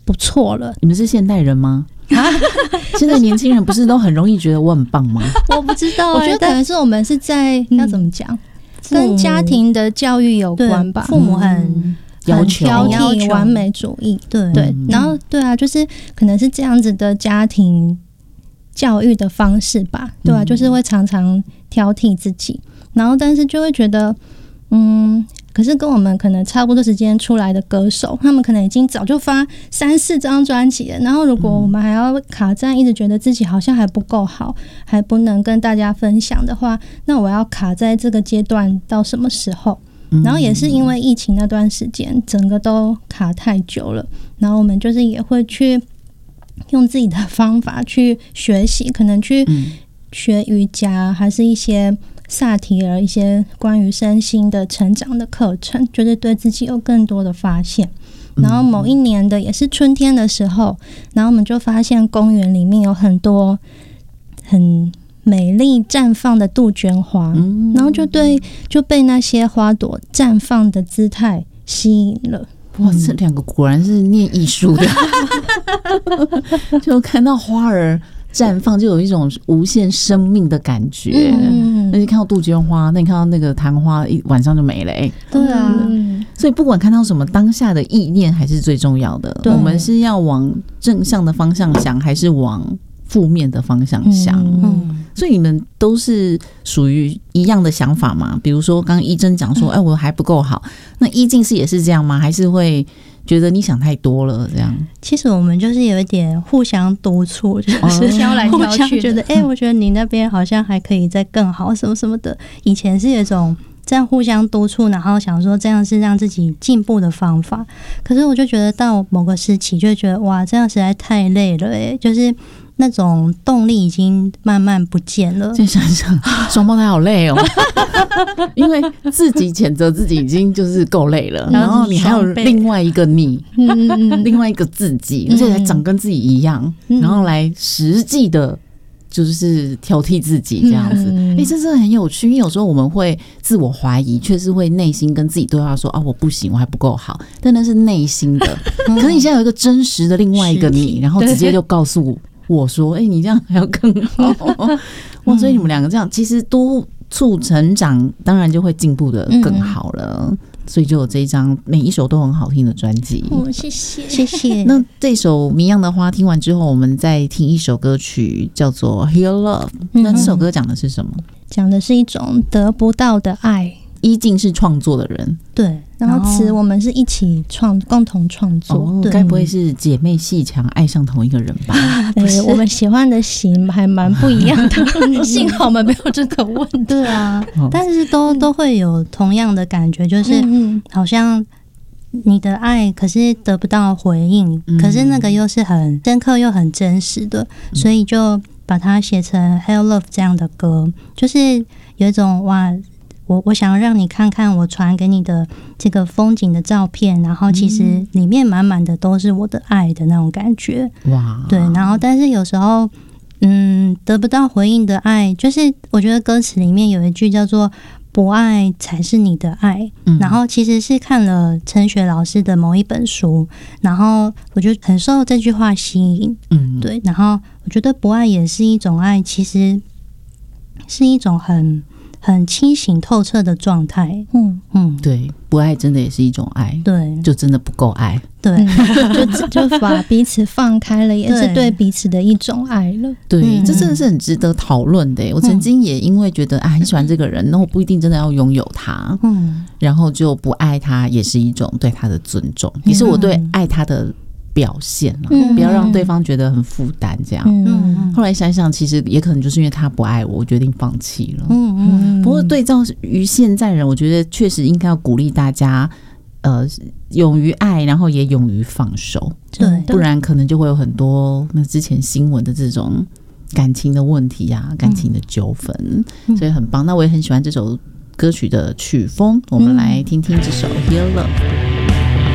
不错了。 你们是现代人吗？现在年轻人不是都很容易觉得我很棒吗？ 我不知道， 我觉得可能是我们是在要怎么讲，跟家庭的教育有关吧。 父母很要求挑剔、完美主义，对，然后对啊，就是可能是这样子的家庭教育的方式吧，对啊，就是会常常挑剔自己，然后但是就会觉得，可是跟我们可能差不多时间出来的歌手，他们可能已经早就发3-4张专辑了，然后如果我们还要卡在一直觉得自己好像还不够好，还不能跟大家分享的话，那我要卡在这个阶段到什么时候？然后也是因为疫情那段时间，整个都卡太久了，然后我们就是也会去用自己的方法去学习，可能去学瑜伽，还是一些萨提尔一些关于身心的成长的课程，就是对自己有更多的发现。然后某一年的也是春天的时候，然后我们就发现公园里面有很多很美丽绽放的杜鹃花，然后就被那些花朵绽放的姿态吸引了。 哇，这两个果然是念艺术的，就看到花儿绽放，就有一种无限生命的感觉。那你看到杜鹃花，那你看到那个昙花，一晚上就没了。 对啊， 所以不管看到什么，当下的意念还是最重要的。我们是要往正向的方向想，还是往负面的方向想？所以你们都是属于一样的想法吗？比如说刚刚一真讲说，我还不够好，那一静是也是这样吗？还是会觉得你想太多了这样？ 其实我们就是有一点互相督促，就是挑来挑去， 互相觉得我觉得你那边好像还可以再更好什么什么的。以前是有一种这样互相督促，然后想说这样是让自己进步的方法。可是我就觉得到某个时期就觉得哇，这样实在太累了就是那种动力已经慢慢不见了。 再想想，双胞胎好累哦，因为自己谴责自己已经就是够累了，然后你还有另外一个你，另外一个自己，而且还长跟自己一样，然后来实际的就是挑剔自己这样子。这真的很有趣，因为有时候我们会自我怀疑，确实会内心跟自己对话说我不行，我还不够好，但那是内心的。可是你现在有一个真实的另外一个你，然后直接就告诉我说你这样还要更好。哇，所以你们两个这样其实督促成长，当然就会进步的更好了。所以就有这一张每一首都很好听的专辑。 谢谢谢谢。 那这首《谜样的花》听完之后，我们再听一首歌曲叫做《Heal Love》。那这首歌讲的是什么？ 讲的是一种得不到的爱。 一静是创作的人， 对， 然后词我们是一起共同创作。 该不会是姐妹戏强爱上同一个人吧？ 对，我们喜欢的型还蛮不一样的，幸好我们没有这个问题。 对啊，但是都会有同样的感觉，就是好像你的爱可是得不到回应，可是那个又是很深刻又很真实的，所以就把它写成 Heal Love 这样的歌，就是有一种哇，我想让你看看我传给你的这个风景的照片，然后其实里面满满的都是我的爱的那种感觉。 哇， 对，然后但是有时候得不到回应的爱，就是我觉得歌词里面有一句叫做不爱才是你的爱，然后其实是看了陈雪老师的某一本书，然后我就很受这句话吸引。对，然后我觉得不爱也是一种爱，其实是一种很清醒透彻的状态。 对，不爱真的也是一种爱， 对， 就真的不够爱。 对， 就把彼此放开了，也是对彼此的一种爱了。 对，这真的是很值得讨论的。我曾经也因为觉得很喜欢这个人，那我不一定真的要拥有他，然后就不爱他，也是一种对他的尊重，也是我对爱他的表现不要让对方觉得很负担这样。后来想想，其实也可能就是因为他不爱我，我决定放弃了。不过对照于现在人，我觉得确实应该要鼓励大家勇于爱，然后也勇于放手。 对， 不然可能就会有很多那之前新闻的这种感情的问题啊，感情的纠纷，所以很棒。那我也很喜欢这首歌曲的曲风，我们来听听这首 Heal Love。